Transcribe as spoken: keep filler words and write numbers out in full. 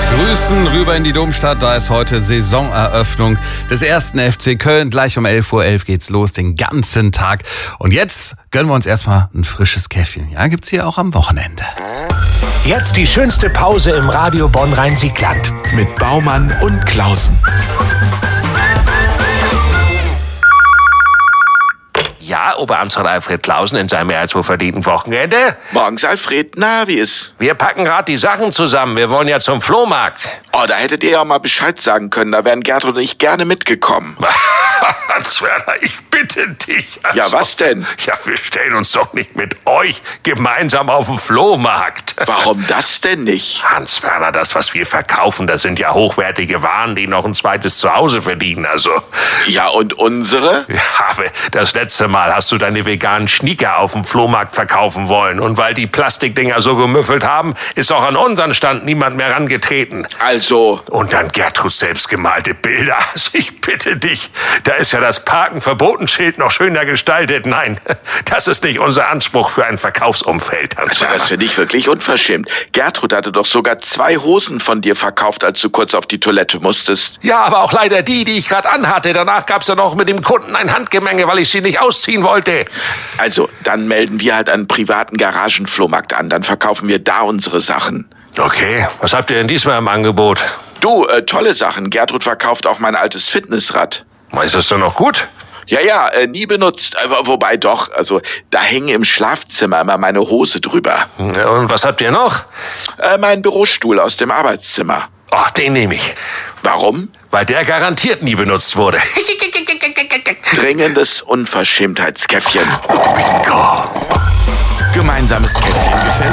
Grüßen rüber in die Domstadt, da ist heute Saisoneröffnung des ersten F C Köln. Gleich um elf Uhr elf geht's los, den ganzen Tag. Und jetzt gönnen wir uns erstmal ein frisches Käffchen. Ja, gibt's hier auch am Wochenende. Jetzt die schönste Pause im Radio Bonn-Rhein-Siegland. Mit Baumann und Klausen. Ja, Oberamtsrat Alfred Klausen in seinem mehr als wohlverdienten Wochenende. Morgens, Alfred. Na, wie ist? Wir packen gerade die Sachen zusammen. Wir wollen ja zum Flohmarkt. Oh, da hättet ihr ja mal Bescheid sagen können. Da wären Gertrud und ich gerne mitgekommen. Hans-Werner, ich bitte dich. Also, ja, was denn? Ja, wir stellen uns doch nicht mit euch gemeinsam auf den Flohmarkt. Warum das denn nicht? Hans-Werner, das, was wir verkaufen, das sind ja hochwertige Waren, die noch ein zweites Zuhause verdienen. Also. Ja, und unsere? Ja, das letzte Mal hast du deine veganen Schnieker auf dem Flohmarkt verkaufen wollen. Und weil die Plastikdinger so gemüffelt haben, ist auch an unseren Stand niemand mehr rangetreten. Also. Und dann Gertruds selbstgemalte Bilder. Also ich bitte dich, da ist ja das Parken-Verbotenschild noch schöner gestaltet. Nein, das ist nicht unser Anspruch für ein Verkaufsumfeld. Also das finde ich wirklich unverschämt. Gertrud hatte doch sogar zwei Hosen von dir verkauft, als du kurz auf die Toilette musstest. Ja, aber auch leider die, die ich gerade anhatte. Danach gab's ja noch mit dem Kunden ein Handgemenge, weil ich sie nicht ausziehen wollte. Also, dann melden wir halt einen privaten Garagenflohmarkt an. Dann verkaufen wir da unsere Sachen. Okay, was habt ihr denn diesmal im Angebot? Du, äh, tolle Sachen. Gertrud verkauft auch mein altes Fitnessrad. Ist das denn noch gut? Ja, ja, äh, nie benutzt. Äh, wobei doch, also da hängen im Schlafzimmer immer meine Hose drüber. Und was habt ihr noch? Äh, mein Bürostuhl aus dem Arbeitszimmer. Oh, den nehme ich. Warum? Weil der garantiert nie benutzt wurde. Dringendes Unverschämtheitskäffchen. Bingo. Gemeinsames Käffchen gefällt